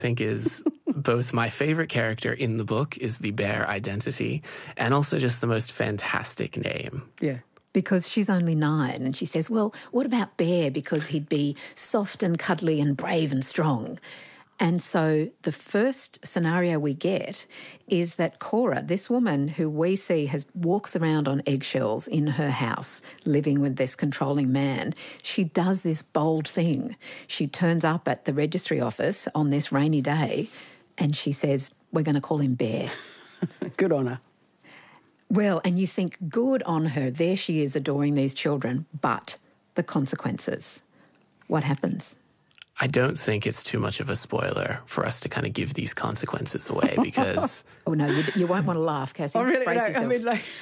think is both my favorite character in the book is the bear identity and also just the most fantastic name. Yeah. Because she's only 9 and she says, well, what about Bear? Because he'd be soft and cuddly and brave and strong. And so the first scenario we get is that Cora, this woman who we see walks around on eggshells in her house, living with this controlling man, she does this bold thing. She turns up at the registry office on this rainy day and she says, we're going to call him Bear. Good on her. Well, and you think, good on her. There she is adoring these children, but the consequences. What happens? I don't think it's too much of a spoiler for us to kind of give these consequences away because... Oh, no, you won't want to laugh, Cassie. Oh, really? Brace No, yourself. I mean, like...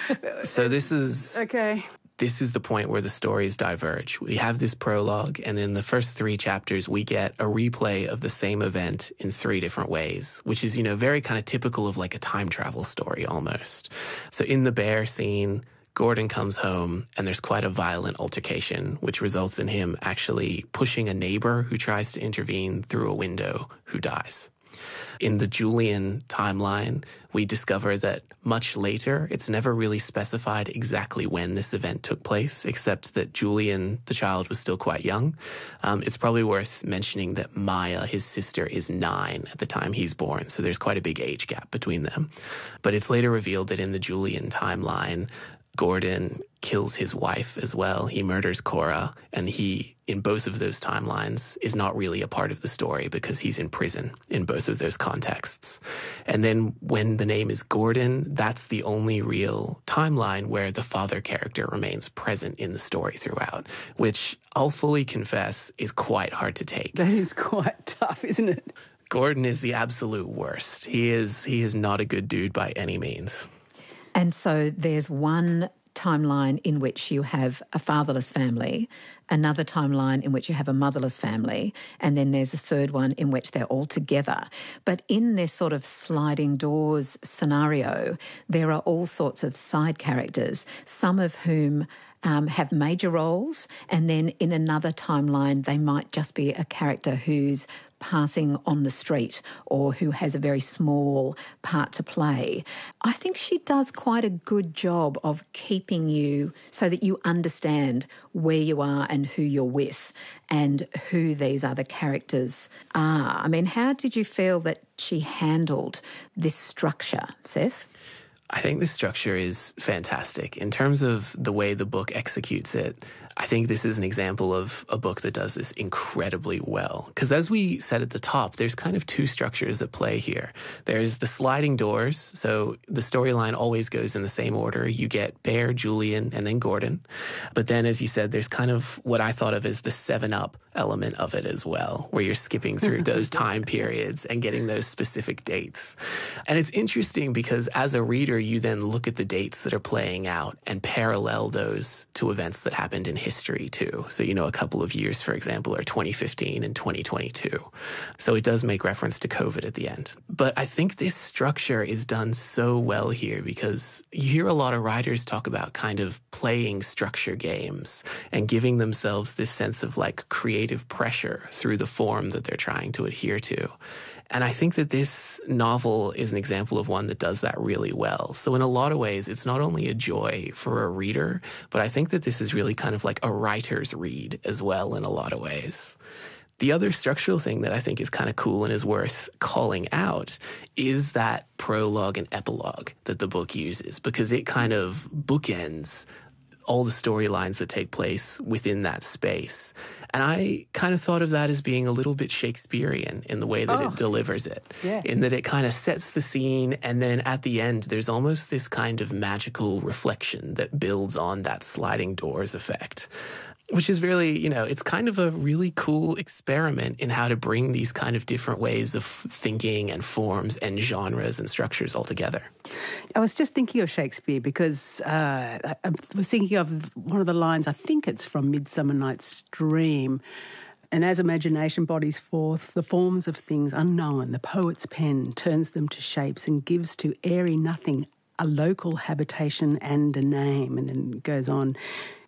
So this is... Okay. This is the point where the stories diverge. We have this prologue, and in the first 3 chapters, we get a replay of the same event in 3 different ways, which is, very kind of typical of like a time travel story almost. So in the bear scene, Gordon comes home and there's quite a violent altercation, which results in him actually pushing a neighbor who tries to intervene through a window who dies. In the Julian timeline, we discover that much later, it's never really specified exactly when this event took place, except that Julian, the child, was still quite young. It's probably worth mentioning that Maya, his sister, is 9 at the time he's born, so there's quite a big age gap between them. But it's later revealed that in the Julian timeline, Gordon kills his wife as well. He murders Cora, and he, in both of those timelines, is not really a part of the story because he's in prison in both of those contexts. And then when the name is Gordon, that's the only real timeline where the father character remains present in the story throughout, which I'll fully confess is quite hard to take. That is quite tough, isn't it? Gordon is the absolute worst. He is not a good dude by any means. And so there's one timeline in which you have a fatherless family, another timeline in which you have a motherless family, and then there's a third one in which they're all together. But in this sort of sliding doors scenario, there are all sorts of side characters, some of whom have major roles, and then in another timeline they might just be a character who's passing on the street or who has a very small part to play. I think she does quite a good job of keeping you so that you understand where you are and who you're with and who these other characters are. I mean, how did you feel that she handled this structure, Seth? I think the structure is fantastic. In terms of the way the book executes it, I think this is an example of a book that does this incredibly well. Because as we said at the top, there's kind of 2 structures at play here. There's the sliding doors, so the storyline always goes in the same order. You get Bear, Julian, and then Gordon. But then, as you said, there's kind of what I thought of as the 7-Up element of it as well, where you're skipping through those time periods and getting those specific dates. And it's interesting because as a reader, you then look at the dates that are playing out and parallel those to events that happened in history too. So, a couple of years, for example, are 2015 and 2022. So it does make reference to COVID at the end. But I think this structure is done so well here because you hear a lot of writers talk about kind of playing structure games and giving themselves this sense of like creative pressure through the form that they're trying to adhere to. And I think that this novel is an example of one that does that really well. So in a lot of ways, it's not only a joy for a reader, but I think that this is really kind of like a writer's read as well in a lot of ways. The other structural thing that I think is kind of cool and is worth calling out is that prologue and epilogue that the book uses, because it kind of bookends all the storylines that take place within that space. And I kind of thought of that as being a little bit Shakespearean in the way that it delivers it, in that it kind of sets the scene, and then at the end, there's almost this kind of magical reflection that builds on that sliding doors effect, which is really, it's kind of a really cool experiment in how to bring these kind of different ways of thinking and forms and genres and structures all together. I was just thinking of Shakespeare because I was thinking of one of the lines, I think it's from Midsummer Night's Dream. And as imagination bodies forth the forms of things unknown, the poet's pen turns them to shapes and gives to airy nothing a local habitation and a name. And then it goes on.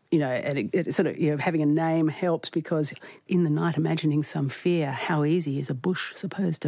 and it sort of, having a name helps because in the night imagining some fear, how easy is a bush supposed to